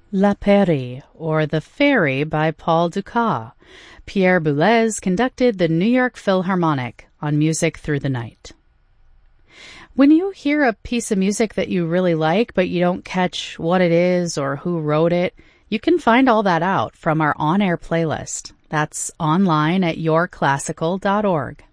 La Pairie, or The Fairy by Paul Dukas. Pierre Boulez conducted the New York Philharmonic on Music Through the Night. When you hear a piece of music that you really like, but you don't catch what it is or who wrote it, you can find all that out from our on-air playlist. That's online at yourclassical.org.